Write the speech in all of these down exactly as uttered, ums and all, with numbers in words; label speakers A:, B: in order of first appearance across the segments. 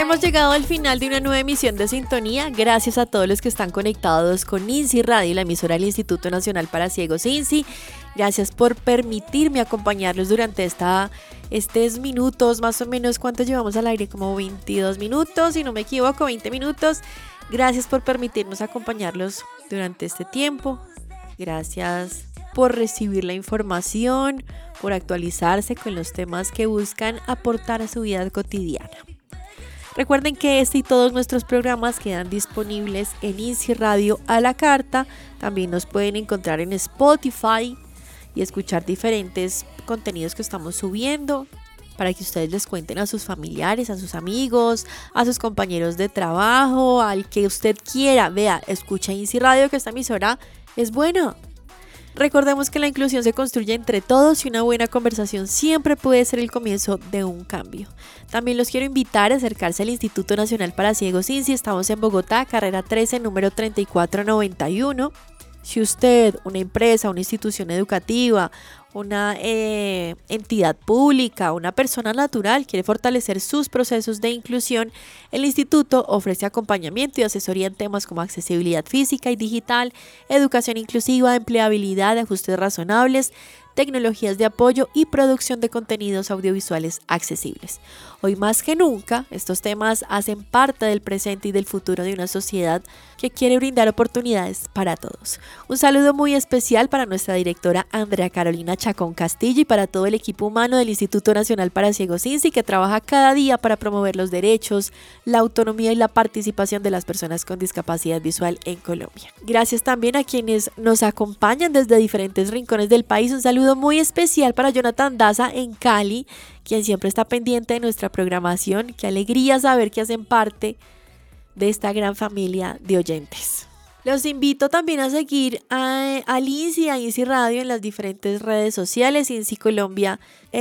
A: hemos llegado al final de una nueva emisión de Sintonía. Gracias a todos los que están conectados con INSI Radio, la emisora del Instituto Nacional para Ciegos INSI. Gracias por permitirme acompañarlos durante esta, estos minutos, más o menos. ¿Cuánto llevamos al aire? Como veintidós minutos, si no me equivoco, veinte minutos. Gracias por permitirnos acompañarlos durante este tiempo. Gracias por recibir la información, por actualizarse con los temas que buscan aportar a su vida cotidiana. Recuerden que este y todos nuestros programas quedan disponibles en INSI Radio a la carta. También nos pueden encontrar en Spotify y escuchar diferentes contenidos que estamos subiendo para que ustedes les cuenten a sus familiares, a sus amigos, a sus compañeros de trabajo, al que usted quiera. Vea, escucha INSI Radio, que esta emisora es buena. Recordemos que la inclusión se construye entre todos y una buena conversación siempre puede ser el comienzo de un cambio. También los quiero invitar a acercarse al Instituto Nacional para Ciegos INSI. Estamos en Bogotá, carrera trece, número treinta y cuatro noventa y uno. Si usted, una empresa, una institución educativa, una eh, entidad pública, una persona natural quiere fortalecer sus procesos de inclusión, el instituto ofrece acompañamiento y asesoría en temas como accesibilidad física y digital, educación inclusiva, empleabilidad, ajustes razonables, tecnologías de apoyo y producción de contenidos audiovisuales accesibles. Hoy más que nunca, estos temas hacen parte del presente y del futuro de una sociedad que quiere brindar oportunidades para todos. Un saludo muy especial para nuestra directora Andrea Carolina Chacón Castillo y para todo el equipo humano del Instituto Nacional para Ciegos INSI, que trabaja cada día para promover los derechos, la autonomía y la participación de las personas con discapacidad visual en Colombia. Gracias también a quienes nos acompañan desde diferentes rincones del país. Un saludo muy especial para Jonathan Daza en Cali, quien siempre está pendiente de nuestra programación. Qué alegría saber que hacen parte de esta gran familia de oyentes. Los invito también a seguir a, a INSI, a INSI Radio en las diferentes redes sociales, INSI Colombia e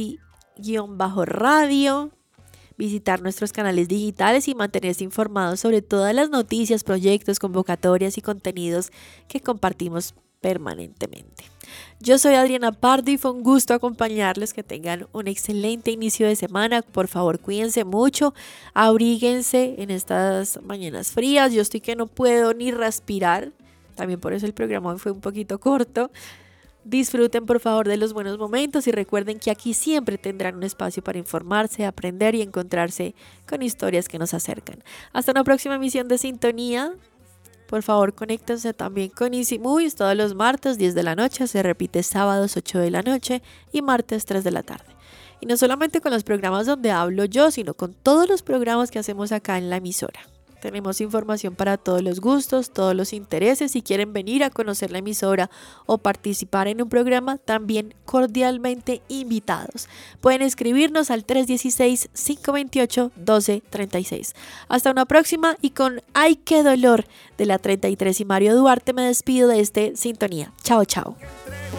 A: INSI-Radio, visitar nuestros canales digitales y mantenerse informados sobre todas las noticias, proyectos, convocatorias y contenidos que compartimos permanentemente. Yo soy Adriana Pardo y fue un gusto acompañarles. Que tengan un excelente inicio de semana. Por favor, cuídense mucho, abríguense en estas mañanas frías. Yo estoy que no puedo ni respirar, también por eso el programa hoy fue un poquito corto. Disfruten por favor de los buenos momentos y recuerden que aquí siempre tendrán un espacio para informarse, aprender y encontrarse con historias que nos acercan. Hasta una próxima emisión de Sintonía. Por favor, conéctense también con INSI Movies todos los martes diez de la noche, se repite sábados ocho de la noche y martes tres de la tarde. Y no solamente con los programas donde hablo yo, sino con todos los programas que hacemos acá en la emisora. Tenemos información para todos los gustos, todos los intereses. Si quieren venir a conocer la emisora o participar en un programa, también cordialmente invitados. Pueden escribirnos al tres uno seis, cinco dos ocho, uno dos tres seis. Hasta una próxima y con ¡ay qué dolor! De la treinta y tres y Mario Duarte me despido de este Sintonía. Chao, chao.